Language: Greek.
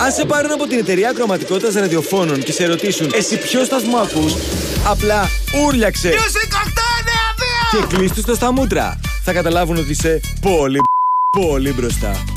Αν σε πάρουν από την εταιρεία ακροματικότητας ραδιοφώνων και σε ρωτήσουν εσύ ποιο σταθμό ακούς, απλά ούρλιαξε και κλείστου το στα μούτρα. Θα καταλάβουν ότι είσαι πολύ μπροστά.